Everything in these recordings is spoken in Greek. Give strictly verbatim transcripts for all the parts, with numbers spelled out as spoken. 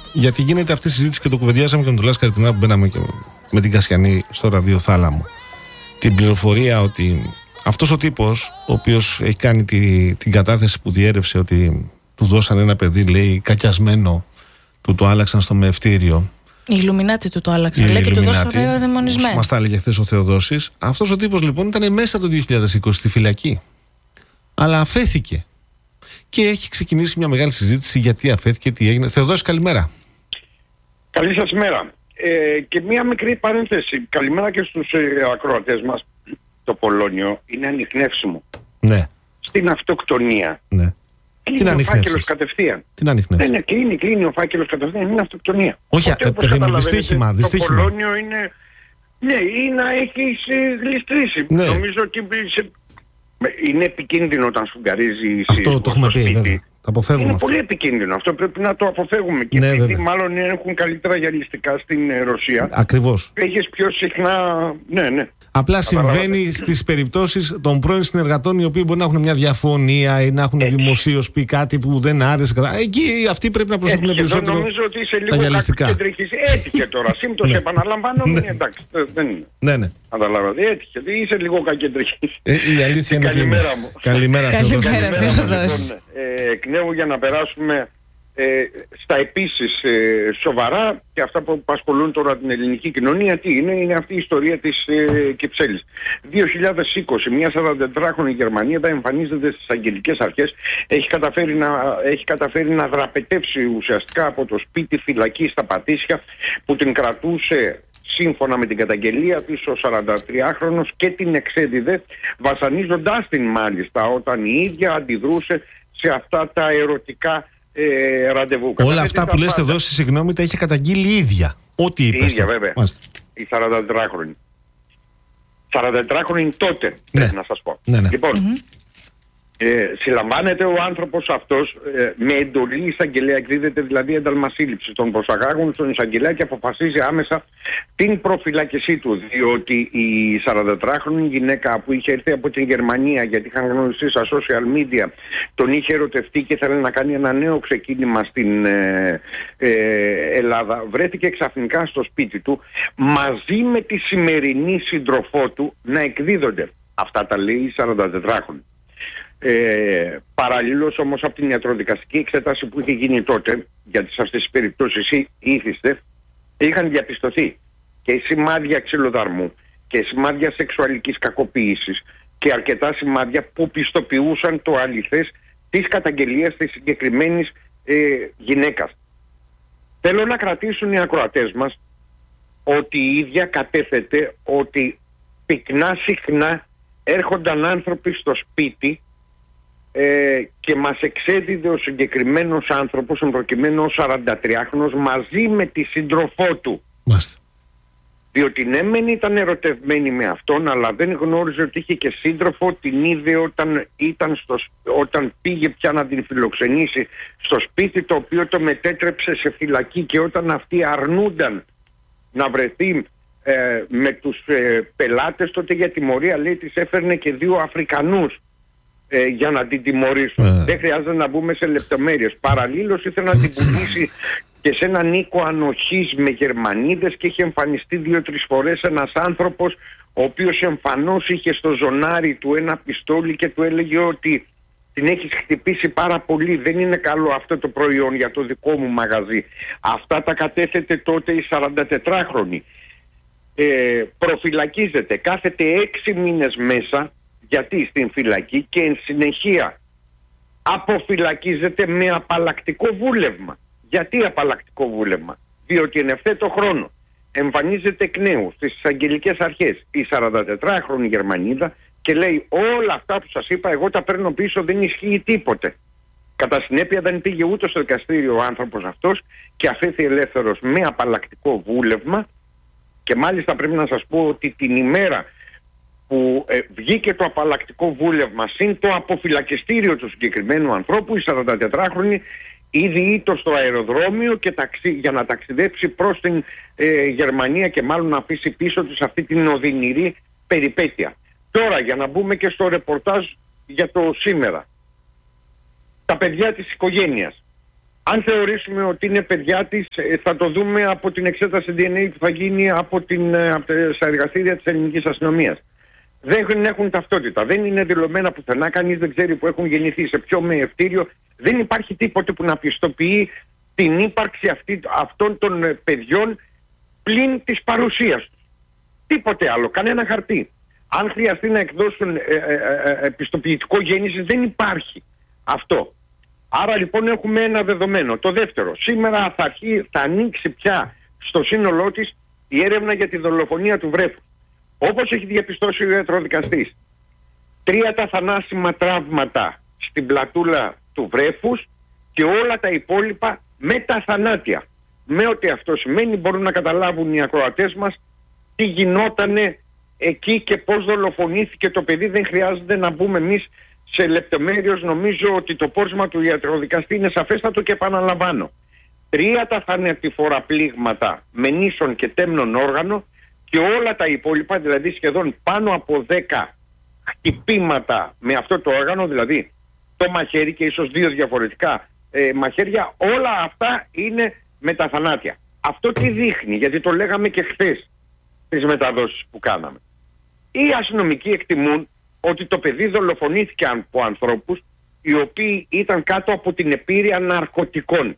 γιατί γίνεται αυτή η συζήτηση και το κουβεντιάσαμε και με τον Λάσκα την ώρα που μπαίναμε και με την Κασιανή στο ραδιοθάλαμο. Την πληροφορία ότι αυτός ο τύπος, ο οποίος έχει κάνει τη, την κατάθεση που διέρευσε ότι του δώσαν ένα παιδί, λέει, κακιασμένο, του το άλλαξαν στο μευτήριο. Οι Ιλουμινάτοι του το άλλαξαν, λέει, και του δώσαν ένα δαιμονισμένο. Μας τα έλεγε χθες ο Θεοδόσης. Αυτός ο τύπος λοιπόν ήταν μέσα το δύο χιλιάδες είκοσι στη φυλακή. Αλλά αφέθηκε. Και έχει ξεκινήσει μια μεγάλη συζήτηση γιατί αφέθηκε, τι έγινε. Θεοδόση, καλημέρα. Καλή σας μέρα. Ε, και μια μικρή παρένθεση. Καλημέρα και στους ε, ακροατές μας. Το Πολώνιο είναι ανιχνεύσιμο. Ναι. Στην αυτοκτονία. Ναι. Κλείνει ο φάκελος κατευθείαν. Την ανιχνεύσεις. Ναι, ναι, κλείνει, κλείνει ο φάκελος κατευθείαν. Είναι αυτοκτονία. Όχι, ε, δυστύχημα, δυστύχημα. Το Πολώνιο είναι... Ναι, ή να έχεις ε, γλιστρήσει. Ναι. Νομίζω ότι σε... είναι επικίνδυνο όταν σφουγγαρίζει. Αυτό το έχουμε πει, βέβαια. Είναι αυτό. Πολύ επικίνδυνο. Αυτό πρέπει να το αποφεύγουμε. Και ναι, επειδή βέβαια. μάλλον έχουν καλύτερα γυαλιστικά στην ε, Ρωσία. Ακριβώς. Έχεις πιο συχνά... Ναι, ναι. Απλά συμβαίνει στις περιπτώσεις των πρώην συνεργατών οι οποίοι μπορεί να έχουν μια διαφωνία ή να έχουν δημοσίως πει κάτι που δεν άρεσε. Εκεί αυτοί πρέπει να προσέχουν περισσότερο. Νομίζω ότι είσαι λίγο κακοκεντρικής. Έτυχε τώρα. Σύμπτωση επαναλαμβάνω. Εντάξει. Δεν είναι. Ναι, ναι. Καταλάβατε. Έτυχε. Είσαι λίγο κακοκεντρικής. Η αλήθεια είναι. Καλημέρα μου. Καλημέρα, Θεοδόση. Εκ νέου για να περάσουμε ε, στα επίσης ε, σοβαρά και αυτά που απασχολούν τώρα την ελληνική κοινωνία, τι είναι, είναι αυτή η ιστορία της ε, Κυψέλης. δύο χιλιάδες είκοσι, μια σαραντατετράχρονη Γερμανίδα εμφανίζεται στις αγγελικές αρχές, έχει καταφέρει να, έχει καταφέρει να δραπετεύσει ουσιαστικά από το σπίτι φυλακή στα Πατήσια που την κρατούσε σύμφωνα με την καταγγελία της ο σαραντατριάχρονος και την εξέδιδε βασανίζοντάς την μάλιστα όταν η ίδια αντιδρούσε σε αυτά τα ερωτικά ε, ραντεβού. Όλα αυτά που λες εδώ, στη συγγνώμη, τα είχε καταγγείλει η ίδια. Ό,τι είπες. Η ίδια βέβαια. Μάλιστα. Η σαραντατετράχρονη. σαραντατετράχρονη τότε, ναι. πρέπει να σας πω. Ναι, ναι. Λοιπόν, mm-hmm. ε, συλλαμβάνεται ο άνθρωπος αυτός ε, με εντολή εισαγγελέα, εκδίδεται δηλαδή ένταλμα σύλληψης. Τον προσαγάγουν στον εισαγγελέα και αποφασίζει άμεσα την προφυλάκησή του, διότι η σαραντατετράχρονη γυναίκα που είχε έρθει από την Γερμανία, γιατί είχαν γνωριστεί στα social media, τον είχε ερωτευτεί και ήθελε να κάνει ένα νέο ξεκίνημα στην ε, ε, Ελλάδα, βρέθηκε ξαφνικά στο σπίτι του μαζί με τη σημερινή σύντροφό του να εκδίδονται. Αυτά τα λέει η σαραντατετράχρονη. Ε, παραλλήλως όμως από την ιατροδικαστική εξέταση που είχε γίνει τότε, γιατί σε αυτές τις περιπτώσεις ήθιστε, είχαν διαπιστωθεί και σημάδια ξυλοδαρμού και σημάδια σεξουαλικής κακοποίησης και αρκετά σημάδια που πιστοποιούσαν το αληθές της καταγγελίας της συγκεκριμένης ε, γυναίκας. Θέλω να κρατήσουν οι ακροατές μας ότι η ίδια κατέθεται ότι πυκνά συχνά έρχονταν άνθρωποι στο σπίτι ε, και μας εξέδιδε ο συγκεκριμένος άνθρωπος, εμπροκειμένου ο σαραντατριάχρονος, μαζί με τη σύντροφό του. Μάστε. Διότι ναι μεν ήταν ερωτευμένη με αυτόν, αλλά δεν γνώριζε ότι είχε και σύντροφο, την είδε όταν, ήταν στο, όταν πήγε πια να την φιλοξενήσει στο σπίτι, το οποίο το μετέτρεψε σε φυλακή, και όταν αυτοί αρνούνταν να βρεθεί ε, με τους ε, πελάτες, τότε για τιμωρία, λέει, της έφερνε και δύο Αφρικανούς ε, για να την τιμωρήσουν. Ε. Δεν χρειάζεται να μπούμε σε λεπτομέρειες. Παραλλήλως ήθελε να την πουλήσει και σε έναν οίκο ανοχής με Γερμανίδες και είχε εμφανιστεί δύο-τρεις φορές ένας άνθρωπος ο οποίος εμφανώς είχε στο ζωνάρι του ένα πιστόλι και του έλεγε ότι την έχεις χτυπήσει πάρα πολύ, δεν είναι καλό αυτό το προϊόν για το δικό μου μαγαζί. Αυτά τα κατέθετε τότε η σαραντατετράχρονη. Ε, προφυλακίζεται, κάθεται έξι μήνες μέσα, γιατί στην φυλακή, και εν συνεχεία αποφυλακίζεται με απαλλακτικό βούλευμα. Γιατί απαλλακτικό βούλευμα? Διότι εν ευθέτω χρόνο εμφανίζεται εκ νέου στις αγγελικές αρχές η σαραντατετράχρονη Γερμανίδα και λέει όλα αυτά που σας είπα εγώ τα παίρνω πίσω, δεν ισχύει τίποτε. Κατά συνέπεια δεν πήγε ούτε στο δικαστήριο ο άνθρωπος αυτός και αφέθη ελεύθερος με απαλλακτικό βούλευμα, και μάλιστα πρέπει να σας πω ότι την ημέρα που ε, βγήκε το απαλλακτικό βούλευμα συν το αποφυλακιστήριο του συγκεκριμένου ανθρώπου, η σαραντατετράχρονη ήδη ήτο στο αεροδρόμιο και ταξι... για να ταξιδέψει προς την ε, Γερμανία και μάλλον να αφήσει πίσω της αυτή την οδυνηρή περιπέτεια. Τώρα για να μπούμε και στο ρεπορτάζ για το σήμερα. Τα παιδιά της οικογένειας. Αν θεωρήσουμε ότι είναι παιδιά της, θα το δούμε από την εξέταση ντι εν έι που θα γίνει από, την, από τα εργαστήρια της ελληνικής αστυνομίας. Δεν έχουν ταυτότητα, δεν είναι δηλωμένα πουθενά, κανείς δεν ξέρει που έχουν γεννηθεί, σε ποιο μεευτήριο. Δεν υπάρχει τίποτε που να πιστοποιεί την ύπαρξη αυτή, αυτών των παιδιών πλην της παρουσίας τους. Τίποτε άλλο, κανένα χαρτί. Αν χρειαστεί να εκδώσουν ε, ε, ε, ε, πιστοποιητικό γέννησης, δεν υπάρχει αυτό. Άρα λοιπόν έχουμε ένα δεδομένο. Το δεύτερο, σήμερα θα, αρχί, θα ανοίξει πια στο σύνολό της η έρευνα για τη δολοφονία του βρέφους. Όπως έχει διαπιστώσει ο ιατροδικαστής, τρία τα θανάσιμα τραύματα στην πλατούλα του βρέφους και όλα τα υπόλοιπα με τα θανάτια. Με ό,τι αυτό σημαίνει μπορούν να καταλάβουν οι ακροατές μας τι γινότανε εκεί και πώς δολοφονήθηκε το παιδί. Δεν χρειάζεται να μπούμε εμείς σε λεπτομέρειες. Νομίζω ότι το πόρισμα του ιατροδικαστή είναι σαφέστατο και επαναλαμβάνω. Τρία τα θανατηφόρα πλήγματα με νήσων και τέμνων όργανο και όλα τα υπόλοιπα, δηλαδή σχεδόν πάνω από δέκα χτυπήματα με αυτό το όργανο, δηλαδή το μαχαίρι και ίσως δύο διαφορετικά ε, μαχαίρια, όλα αυτά είναι με τα θανάτια. Αυτό τι δείχνει, γιατί το λέγαμε και χθες στις μεταδόσεις που κάναμε. Οι αστυνομικοί εκτιμούν ότι το παιδί δολοφονήθηκε από ανθρώπους οι οποίοι ήταν κάτω από την επίρρεια ναρκωτικών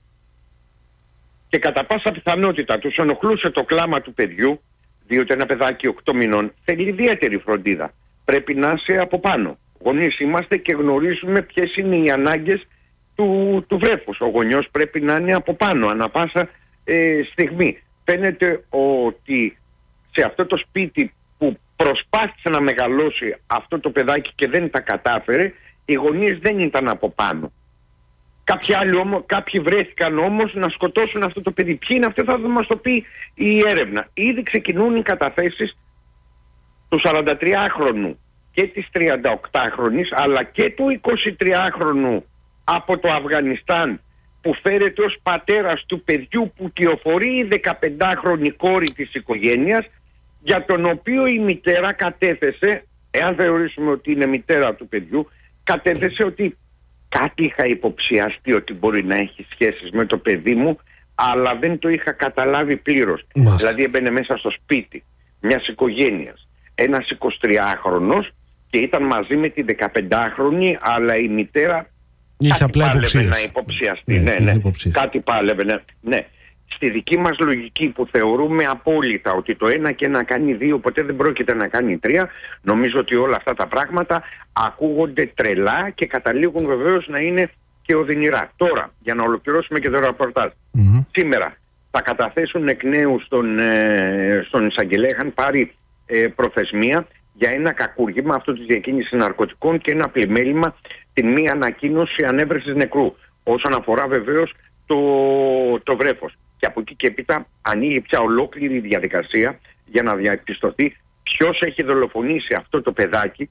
και κατά πάσα πιθανότητα τους ενοχλούσε το κλάμα του παιδιού, διότι ένα παιδάκι οκτώ μηνών θέλει ιδιαίτερη φροντίδα. Πρέπει να είσαι από πάνω. Γονείς είμαστε και γνωρίζουμε ποιες είναι οι ανάγκες του, του βρέφους. Ο γονιός πρέπει να είναι από πάνω ανα πάσα ε, στιγμή. Φαίνεται ότι σε αυτό το σπίτι που προσπάθησε να μεγαλώσει αυτό το παιδάκι και δεν τα κατάφερε, οι γονείς δεν ήταν από πάνω. Κάποιοι άλλοι όμως, κάποιοι βρέθηκαν όμως να σκοτώσουν αυτό το παιδί. Ποιοι είναι αυτοί, θα μας το πει η έρευνα. Ήδη ξεκινούν οι καταθέσεις του σαραντατριάχρονου και της τριανταοκτάχρονης αλλά και του εικοσιτριάχρονου από το Αφγανιστάν που φέρεται ως πατέρας του παιδιού που κυοφορεί η δεκαπεντάχρονη κόρη της οικογένειας, για τον οποίο η μητέρα κατέθεσε, εάν θεωρήσουμε ότι είναι μητέρα του παιδιού, κατέθεσε ότι κάτι είχα υποψιαστεί ότι μπορεί να έχει σχέσεις με το παιδί μου, αλλά δεν το είχα καταλάβει πλήρως. Μάλιστα. Δηλαδή έμπαινε μέσα στο σπίτι μιας οικογένειας ένας εικοσιτριάχρονος και ήταν μαζί με τη δεκαπεντάχρονη, αλλά η μητέρα είχε απλά πάλευε να υποψιαστεί. Ναι, ναι, ναι. Κάτι πάλευε, ναι. ναι. Στη δική μας λογική που θεωρούμε απόλυτα ότι το ένα και ένα κάνει δύο, ποτέ δεν πρόκειται να κάνει τρία, νομίζω ότι όλα αυτά τα πράγματα ακούγονται τρελά και καταλήγουν βεβαίως να είναι και οδυνηρά. Τώρα, για να ολοκληρώσουμε και το ρεπορτάζ. Mm-hmm. Σήμερα θα καταθέσουν εκ νέου στον, ε, στον εισαγγελέα, είχαν πάρει ε, προθεσμία για ένα κακούργημα αυτό της διακίνησης ναρκωτικών και ένα πλημέλημα, την μία ανακοίνωση ανέβρεσης νεκρού, όσον αφορά βεβαίως το, το βρέφος. Και από εκεί και έπειτα ανοίγει πια ολόκληρη διαδικασία για να διαπιστωθεί ποιος έχει δολοφονήσει αυτό το παιδάκι,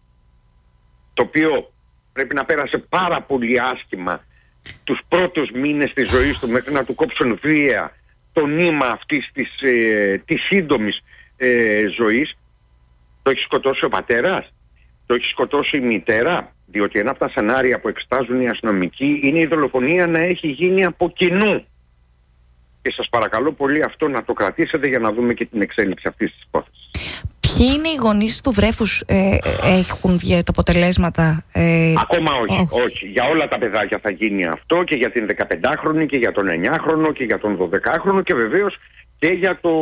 το οποίο πρέπει να πέρασε πάρα πολύ άσχημα τους πρώτους μήνες της ζωής του μέχρι να του κόψουν βία το νήμα αυτής της, ε, της σύντομης ε, ζωής. Το έχει σκοτώσει ο πατέρας, το έχει σκοτώσει η μητέρα, διότι ένα από τα σενάρια που εξετάζουν οι αστυνομικοί είναι η δολοφονία να έχει γίνει από κοινού. Και σας παρακαλώ πολύ αυτό να το κρατήσετε για να δούμε και την εξέλιξη αυτής της υπόθεσης. Ποιοι είναι οι γονείς του βρέφους, ε, έχουν βγει τα αποτελέσματα? Ε, Ακόμα όχι, όχι, όχι. Για όλα τα παιδάκια θα γίνει αυτό, και για την δεκαπεντάχρονη και για τον εννιάχρονο και για τον δωδεκάχρονο και βεβαίως και για το,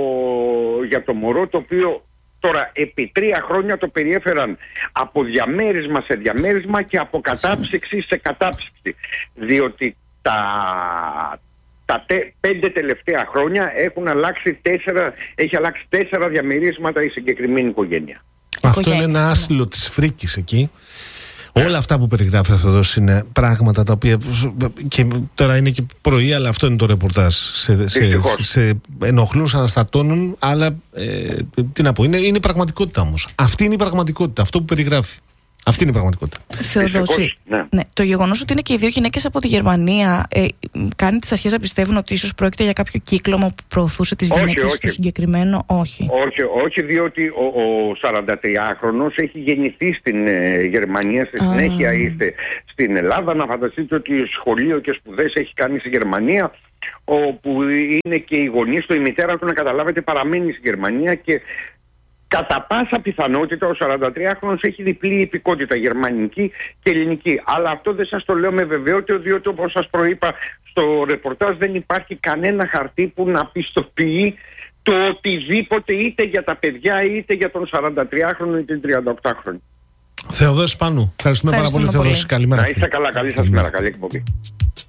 για το μωρό, το οποίο τώρα επί τρία χρόνια το περιέφεραν από διαμέρισμα σε διαμέρισμα και από κατάψυξη σε κατάψυξη. Διότι τα... Τα τε, πέντε τελευταία χρόνια έχουν αλλάξει τέσσερα, έχει αλλάξει τέσσερα διαμερίσματα η συγκεκριμένη οικογένεια. Αυτό είναι ένα άσυλο της φρίκης εκεί. Όλα αυτά που περιγράφεις εδώ είναι πράγματα τα οποία και τώρα είναι και πρωί, αλλά αυτό είναι το ρεπορτάζ. Σε, σε, σε ενοχλούν, σε αναστατώνουν, αλλά ε, τι να πω, είναι, είναι η πραγματικότητα όμως. Αυτή είναι η πραγματικότητα, αυτό που περιγράφει. Αυτή είναι η πραγματικότητα. Θεοδόση, ναι. Ναι, το γεγονός ότι είναι και οι δύο γυναίκες από τη Γερμανία ε, κάνει τις αρχές να πιστεύουν ότι ίσως πρόκειται για κάποιο κύκλωμα που προωθούσε τις όχι, γυναίκες όχι. στο συγκεκριμένο, όχι. Όχι, όχι, διότι ο, ο σαραντατριάχρονος έχει γεννηθεί στην ε, Γερμανία, στη συνέχεια ah. είστε στην Ελλάδα. Να φανταστείτε ότι σχολείο και σπουδές έχει κάνει στη Γερμανία, όπου είναι και οι γονείς του, η μητέρα του, να καταλάβετε, παραμένει στη Γερμανία και κατά πάσα πιθανότητα ο σαραντατριάχρονος έχει διπλή υπηκότητα, γερμανική και ελληνική. Αλλά αυτό δεν σας το λέω με βεβαιότητα, διότι όπως σας προείπα στο ρεπορτάζ δεν υπάρχει κανένα χαρτί που να πιστοποιεί το οτιδήποτε, είτε για τα παιδιά είτε για τον σαραντατριάχρονο είτε τον τριανταοκτάχρονο. Θεοδόση Σπάνου, ευχαριστούμε, ευχαριστούμε πάρα πολύ, Θεοδόση. Καλημέρα. Να είστε καλά, καλή σας μέρα, καλή εκπομπή.